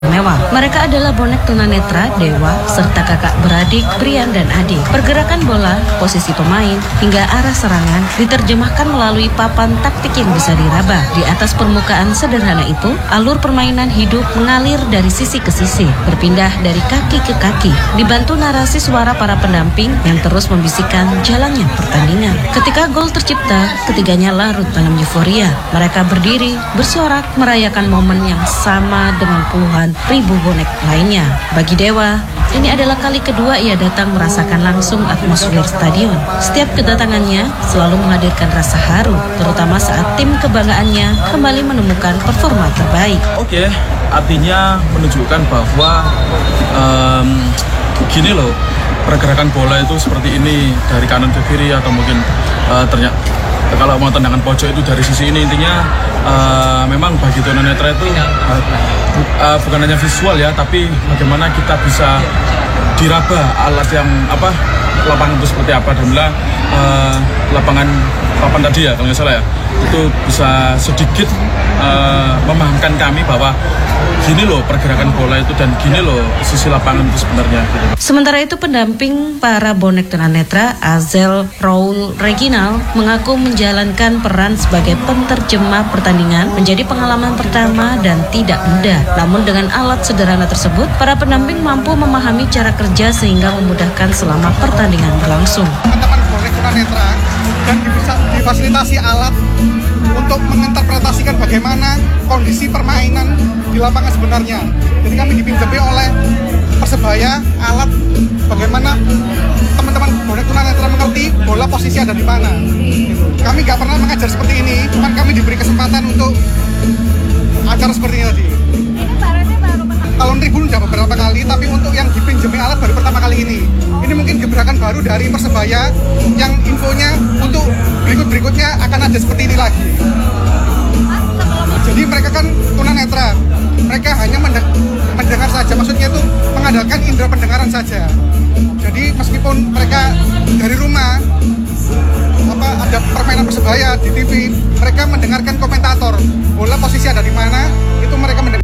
mewah. Mereka adalah bonek tunanetra, Dewa, serta kakak beradik Brian dan Ade. Pergerakan bola, posisi pemain, hingga arah serangan diterjemahkan melalui papan taktik yang bisa diraba. Di atas permukaan sederhana itu, alur permainan hidup mengalir dari sisi ke sisi, berpindah dari kaki ke kaki, dibantu narasi suara para pendamping yang terus membisikkan jalannya pertandingan. Ketika gol tercipta, ketiganya larut dalam euforia. Mereka berdiri, bersorak, merayakan momen yang sama dengan puluhan ribu bonek lainnya. Bagi Dewa, ini adalah kali kedua ia datang merasakan langsung atmosfer stadion. Setiap kedatangannya selalu menghadirkan rasa haru, terutama saat tim kebanggaannya kembali menemukan performa terbaik. Oke, artinya menunjukkan bahwa gini loh, pergerakan bola itu seperti ini dari kanan ke kiri atau mungkin ternyata kalau mau tendangan pojok itu dari sisi ini. Intinya memang bagi tunanetra itu bukan hanya visual ya, tapi bagaimana kita bisa diraba alat yang lapangan itu seperti apa. Dan lapangan papan tadi ya kalau nggak salah ya, itu bisa sedikit memahamkan kami bahwa gini loh pergerakan bola itu dan gini loh sisi lapangan itu sebenarnya. Sementara itu pendamping para bonek tunanetra, Azel Raul Reginal, mengaku menjalankan peran sebagai penterjemah pertandingan menjadi pengalaman pertama dan tidak mudah. Namun dengan alat sederhana tersebut, para pendamping mampu memahami cara kerja sehingga memudahkan selama pertandingan berlangsung. Teman-teman bonek tunanetra dan bisa difasilitasi alat untuk menginterpretasikan bagaimana kondisi permainan di lapangan sebenarnya. Jadi kami dipinjami oleh Persebaya alat bagaimana teman-teman bonek tunanetra mengerti bola posisi ada di mana. Kami nggak pernah mengajar seperti ini, cuman kami diberi kesempatan untuk acara seperti ini tadi. Tahun Tribun udah beberapa kali, tapi untuk yang dipinjami alat baru pertama kali ini. Ini mungkin gebrakan baru dari Persebaya yang infonya untuk berikutnya akan ada seperti ini lagi. Jadi mereka kan tunanetra, mereka hanya mendengar saja, maksudnya itu mengandalkan indera pendengaran saja. Jadi meskipun mereka dari rumah ada permainan Persebaya di TV, mereka mendengarkan komentator bola posisi ada di mana, itu mereka mendengar.